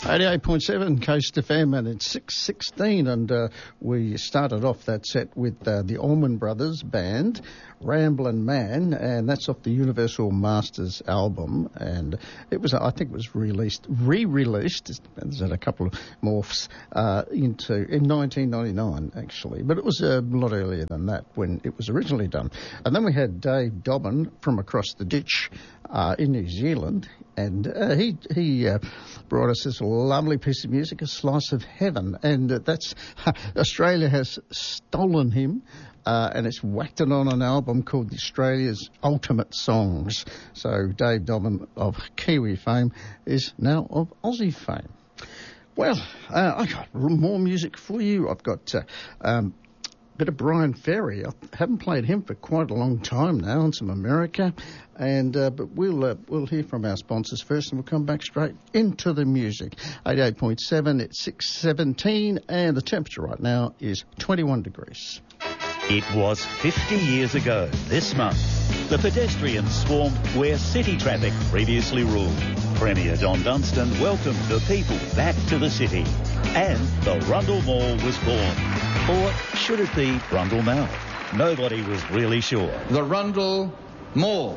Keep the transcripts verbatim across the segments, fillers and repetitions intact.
eighty-eight point seven Coast F M, and it's six sixteen, and uh, we started off that set with uh, the Allman Brothers Band, Ramblin' Man, and that's off the Universal Masters album, and it was, I think it was released, re-released, there's a couple of morphs, uh, into, in nineteen ninety-nine, actually, but it was a lot earlier than that when it was originally done. And then we had Dave Dobbin from across the ditch, uh, in New Zealand, and uh, he, he uh, brought us this lovely piece of music, A Slice of Heaven, and uh, that's, Australia has stolen him, uh, and it's whacked it on an album called Australia's Ultimate Songs. So Dave Dobbin of Kiwi fame is now of Aussie fame. Well, uh, I got more music for you. I've got uh, um, a bit of Brian Ferry. I haven't played him for quite a long time now, and some America, and uh, but we'll uh, we'll hear from our sponsors first, and we'll come back straight into the music. eighty-eight point seven, it's six seventeen, and the temperature right now is twenty-one degrees. It was fifty years ago this month. The pedestrians swarmed where city traffic previously ruled. Premier Don Dunstan welcomed the people back to the city. And the Rundle Mall was born. Or should it be Rundle Mall? Nobody was really sure. The Rundle Mall.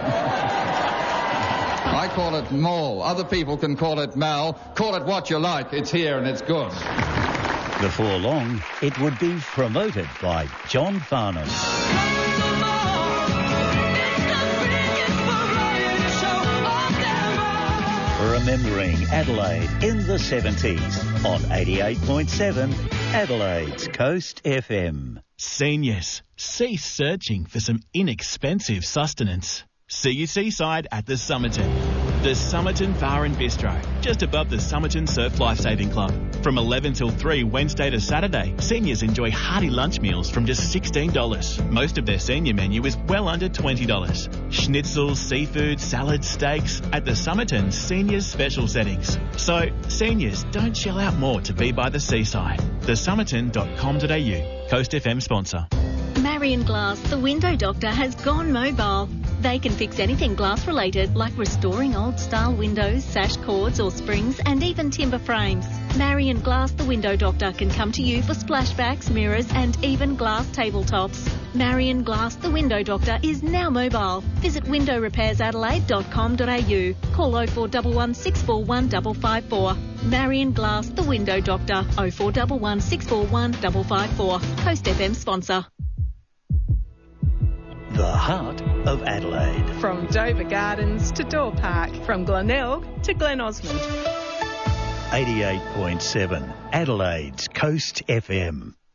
I call it Mall. Other people can call it Mal. Call it what you like. It's here and it's good. Before long, it would be promoted by John Farnham. Remembering Adelaide in the seventies on eighty-eight point seven Adelaide's Coast F M. Seniors, cease searching for some inexpensive sustenance. See you seaside at the Somerton. The Somerton Bar and Bistro, just above the Somerton Surf Lifesaving Club. From eleven till three Wednesday to Saturday, seniors enjoy hearty lunch meals from just sixteen dollars. Most of their senior menu is well under twenty dollars. Schnitzels, seafood, salads, steaks at the Somerton Seniors Special Settings. So, seniors, don't shell out more to be by the seaside. the somerton dot com dot a u. Coast F M sponsor. Marion Glass, the window doctor, has gone mobile. They can fix anything glass-related, like restoring old-style windows, sash cords or springs, and even timber frames. Marion Glass, the window doctor, can come to you for splashbacks, mirrors, and even glass tabletops. Marion Glass, the window doctor, is now mobile. Visit window repairs adelaide dot com dot a u. Call oh four one one, six four one, five five four. Marion Glass, the window doctor, oh four one one, six four one, five five four. Coast F M sponsor. The heart of Adelaide. From Dover Gardens to Door Park, from Glenelg to Glen Osmond. eighty-eight point seven Adelaide's Coast F M.